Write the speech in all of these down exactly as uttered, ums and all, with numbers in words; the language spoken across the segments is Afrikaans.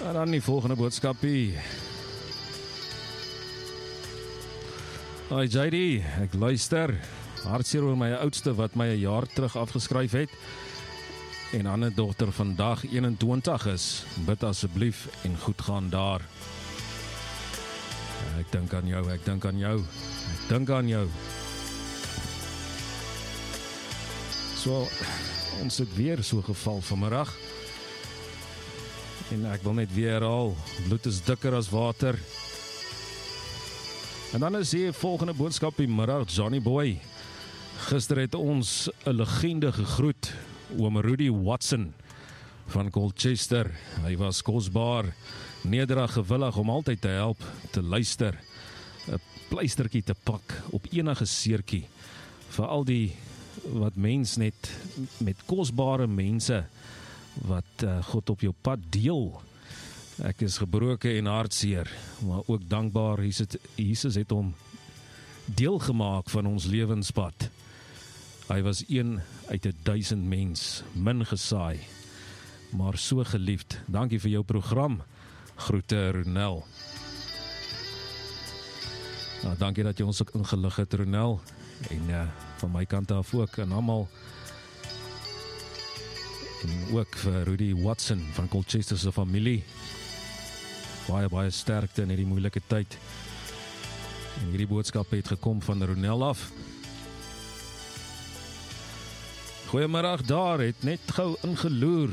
En dan die volgende boodskapie. Hi J D, ek luister. Hartseer oor my oudste wat my 'n jaar terug afgeskryf het. En ander dogter vandag eenentwintig is. Bid asseblief en goed gaan daar. Ek dink aan jou, ek dink aan jou. Ek dink aan jou. So, ons het weer so geval vanmiddag. En ek wil net weer herhaal, bloed is dikker as water. En dan is hier volgende boodskap die middag, Johnny Boy. Gister het ons 'n legende gegroet, oom Rudy Watson van Colchester. Hy was kosbaar, nederig, gewillig om altyd te help, te luister, 'n pleistertjie te pak op enige seertjie, vir al die wat mens net met kosbare mense wat uh, God op jou pad deel. Ek is gebroken en hartseer, maar ook dankbaar, Jesus, Jesus het hom deel gemaak van ons lewenspad. Hy was een uit 'n duisend mens, min gesaai, maar so geliefd. Dankie vir jou program. Groete Ronel. Nou, dankie dat jy ons ook ingelig het, Ronel. En uh, van my kant af ook, en almal. En ook vir Rudy Watson van Colchester se familie. Baie, baie sterkte in hierdie moeilike tyd. En hierdie boodskap het gekom van Ronel af. Goeiemiddag daar, het net gou ingeloer.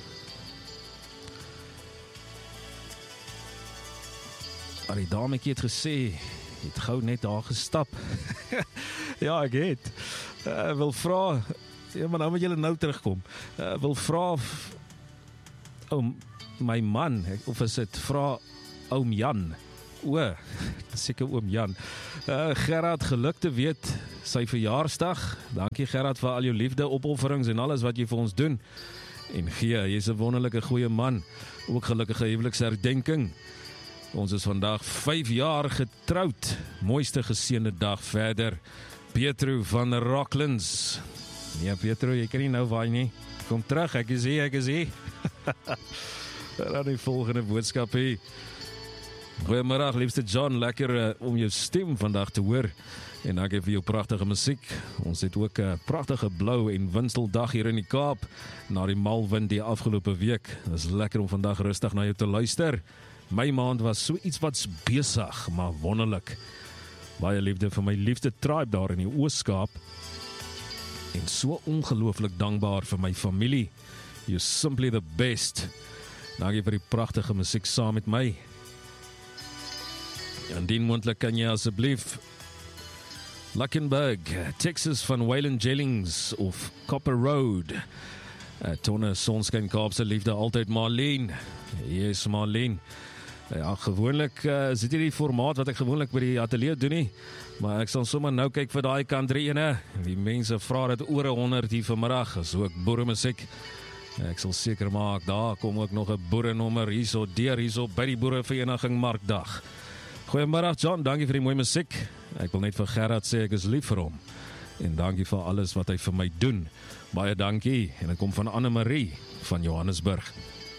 Maar die dametjie het gesê, het gou net daar gestap. Ja, ek het. Uh, wil vra, ja, maar nou moet julle nou terugkom. Uh, wil vra, oom, my man, of is dit vra oom Jan? O, seker oom Jan. Uh, Gerard, geluk te weet, sy verjaarsdag. Dankie Gerard vir al jou liefde, opofferings en alles wat jy vir ons doen. En gee, jy is 'n wonderlike goeie man. Ook gelukkige huweliksherdenking. Ons is vandag vyf jaar getroud. Mooiste geseënde dag verder. Pietro van Rocklands. Nee, Pietro, jy kan nie nou waai nie. Kom terug, ek is hier, ek is hier. Dan die volgende boodskap hier. Goeiemiddag, liefste John, lekker uh, om jou stem vandag te hoor. En dankie vir jou pragtige musiek. Ons het ook 'n uh, pragtige blou en windsteldag hier in die Kaap, na die malwind die afgelope week. Dit is lekker om vandag rustig na jou te luister. My maand was so iets wat besig, maar wonderlik. Baie liefde vir my liefste tribe daar in die Ooskaap. En so ongelooflik dankbaar vir my familie. You're simply the best. Dankie vir die pragtige musiek saam met my. Indien moontlik kan jy asseblief Luckenburg, Texas van Waylon Jennings of Copper Road. Uh, Tonne Sonskyn Kaapse liefde altyd Marlene. Yes, Marlene. Ja, gewoonlik uh, is dit nie die formaat wat ek gewoonlik by die ateljee doen nie, maar ek sal sommer nou kyk vir daai country ene. Die mense vra dit oor honderd hier vanmiddag, is ook boeremusiek. Ek sal seker maak, daar kom ook nog 'n boerenommer hierso deur hierso by die boerevereniging Markdag. Goeiemiddag John, dankie vir die mooi musiek. Ek wil net vir Gerard sê ek is lief vir hom. En dankie vir alles wat hy vir my doen. Baie dankie. En dit kom van Anne-Marie van Johannesburg.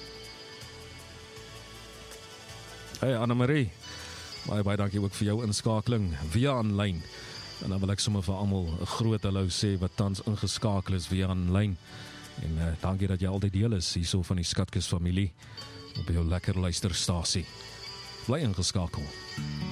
Hey Anne-Marie, baie baie dankie ook vir jou inskakeling via aanlyn. En dan wil ek sommer vir almal 'n groot hallo sê wat tans ingeskakel is via aanlyn. En uh, dankie dat jy altyd deel is hierso van die Skatkis familie op jou lekker luisterstasie. Bly ingeskakel.